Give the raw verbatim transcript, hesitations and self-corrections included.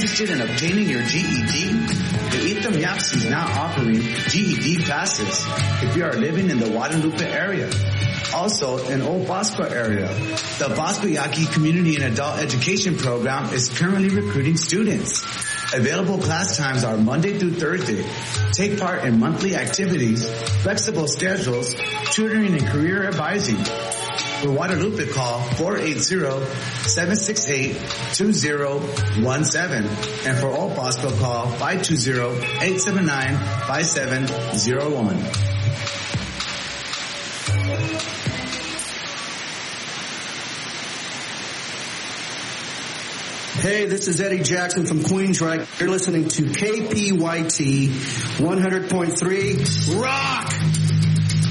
interested in obtaining your G E D? The Etam Yapsi is now offering G E D classes if you are living in the Guadalupe area. Also, in Old Bosco area, the Bosco Yaqui Community and Adult Education Program is currently recruiting students. Available class times are Monday through Thursday. Take part in monthly activities, flexible schedules, tutoring, and career advising. For Guadalupe, call four eight zero, seven six eight, two zero one seven. And for Old Bosco, call five two zero, eight seven nine, five seven zero one. Hey, this is Eddie Jackson from Queensryche. You're listening to K P Y T one hundred point three Rock!